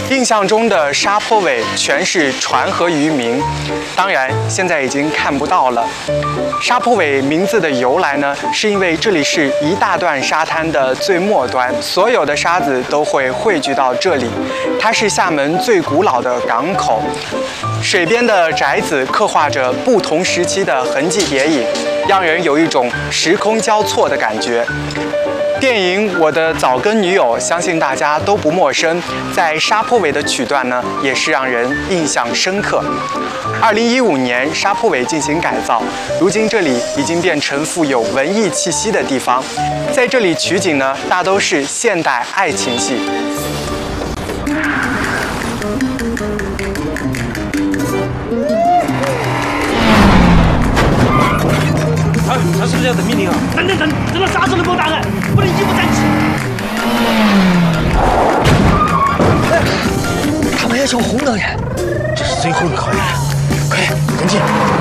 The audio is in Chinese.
印象中的沙坡尾全是船和渔民，当然现在已经看不到了。沙坡尾名字的由来呢，是因为这里是一大段沙滩的最末端，所有的沙子都会汇聚到这里。它是厦门最古老的港口，水边的宅子刻画着不同时期的痕迹叠影，让人有一种时空交错的感觉。电影《我的早更女友》相信大家都不陌生，在沙坡尾的曲段呢，也是让人印象深刻。2015年，沙坡尾进行改造，如今这里已经变成富有文艺气息的地方。在这里取景呢，大都是现代爱情戏。 他是不是要等命令啊？等，等到啥时候能给我打开？不能一不站起。 他们要抢红灯耶！这是最后的考验，快跟进！